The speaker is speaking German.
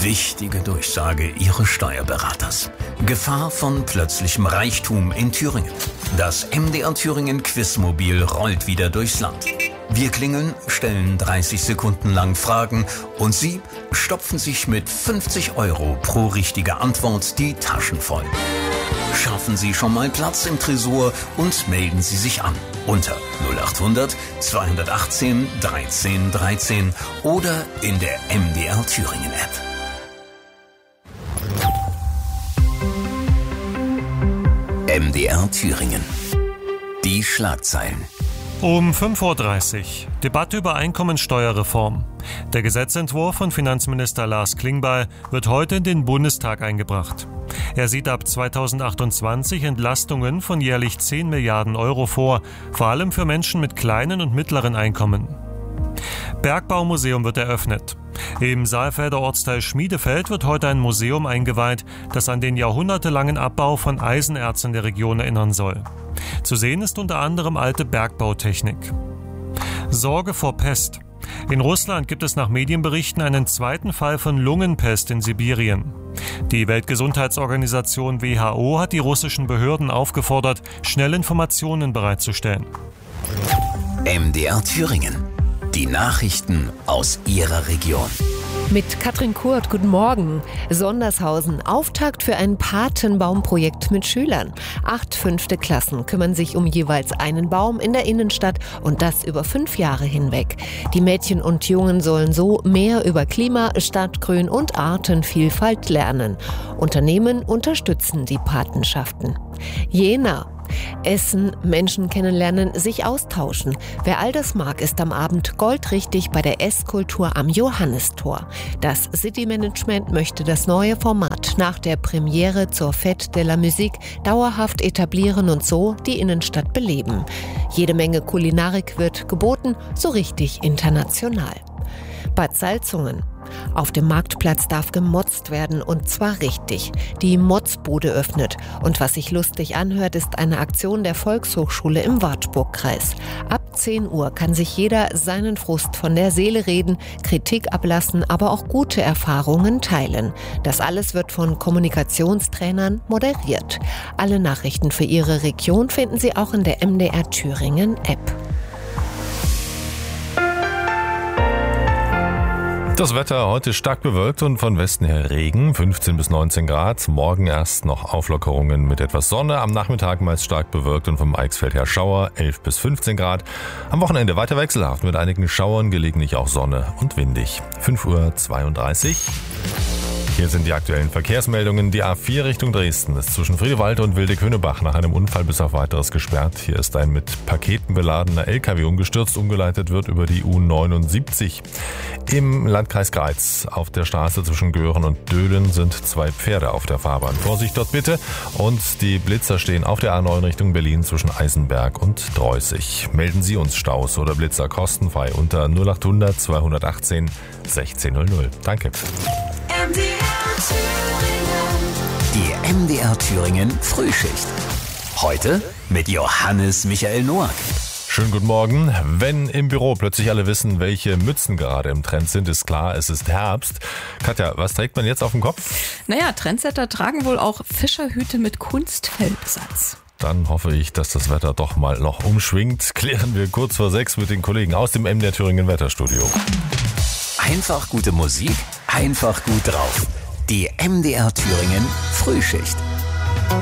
Wichtige Durchsage Ihres Steuerberaters. Gefahr von plötzlichem Reichtum in Thüringen. Das MDR Thüringen Quizmobil rollt wieder durchs Land. Wir klingeln, stellen 30 Sekunden lang Fragen und Sie stopfen sich mit 50 € pro richtige Antwort die Taschen voll. Schaffen Sie schon mal Platz im Tresor und melden Sie sich an unter 0800 218 13 13 oder in der MDR Thüringen App. MDR Thüringen. Die Schlagzeilen. Um 5:30 Uhr. Debatte über Einkommensteuerreform. Der Gesetzentwurf von Finanzminister Lars Klingbeil wird heute in den Bundestag eingebracht. Er sieht ab 2028 Entlastungen von jährlich 10 Milliarden € vor, vor allem für Menschen mit kleinen und mittleren Einkommen. Bergbaumuseum wird eröffnet. Im Saalfelder Ortsteil Schmiedefeld wird heute ein Museum eingeweiht, das an den jahrhundertelangen Abbau von Eisenerz in der Region erinnern soll. Zu sehen ist unter anderem alte Bergbautechnik. Sorge vor Pest. In Russland gibt es nach Medienberichten einen zweiten Fall von Lungenpest in Sibirien. Die Weltgesundheitsorganisation WHO hat die russischen Behörden aufgefordert, schnell Informationen bereitzustellen. MDR Thüringen. Die Nachrichten aus Ihrer Region. Mit Katrin Kurt, guten Morgen. Sondershausen, Auftakt für ein Patenbaumprojekt mit Schülern. 8 5. Klassen kümmern sich um jeweils einen Baum in der Innenstadt und das über 5 Jahre hinweg. Die Mädchen und Jungen sollen so mehr über Klima, Stadtgrün und Artenvielfalt lernen. Unternehmen unterstützen die Patenschaften. Jena. Essen, Menschen kennenlernen, sich austauschen. Wer all das mag, ist am Abend goldrichtig bei der Esskultur am Johannistor. Das City Management möchte das neue Format nach der Premiere zur Fête de la Musique dauerhaft etablieren und so die Innenstadt beleben. Jede Menge Kulinarik wird geboten, so richtig international. Bad Salzungen. Auf dem Marktplatz darf gemotzt werden und zwar richtig. Die Motzbude öffnet. Und was sich lustig anhört, ist eine Aktion der Volkshochschule im Wartburgkreis. Ab 10 Uhr kann sich jeder seinen Frust von der Seele reden, Kritik ablassen, aber auch gute Erfahrungen teilen. Das alles wird von Kommunikationstrainern moderiert. Alle Nachrichten für Ihre Region finden Sie auch in der MDR Thüringen App. Das Wetter heute stark bewölkt und von Westen her Regen, 15 bis 19 Grad. Morgen erst noch Auflockerungen mit etwas Sonne. Am Nachmittag meist stark bewölkt und vom Eichsfeld her Schauer, 11 bis 15 Grad. Am Wochenende weiter wechselhaft mit einigen Schauern, gelegentlich auch Sonne und windig. 5:32 Uhr. Hier sind die aktuellen Verkehrsmeldungen. Die A4 Richtung Dresden ist zwischen Friedewald und Wildeck-Hönebach nach einem Unfall bis auf Weiteres gesperrt. Hier ist ein mit Paketen beladener LKW umgestürzt. Umgeleitet wird über die U79. Im Landkreis Greiz auf der Straße zwischen Göhren und Döhlen sind 2 Pferde auf der Fahrbahn. Vorsicht dort bitte. Und die Blitzer stehen auf der A9 Richtung Berlin zwischen Eisenberg und Dreußig. Melden Sie uns Staus oder Blitzer kostenfrei unter 0800 218 1600. Danke. Die MDR Thüringen Frühschicht. Heute mit Johannes Michael Noack. Schönen guten Morgen. Wenn im Büro plötzlich alle wissen, welche Mützen gerade im Trend sind, ist klar, es ist Herbst. Katja, was trägt man jetzt auf dem Kopf? Naja, Trendsetter tragen wohl auch Fischerhüte mit Kunstfellbesatz. Dann hoffe ich, dass das Wetter doch mal noch umschwingt. Klären wir kurz vor 6 mit den Kollegen aus dem MDR Thüringen Wetterstudio. Einfach gute Musik, einfach gut drauf. Die MDR Thüringen Frühschicht.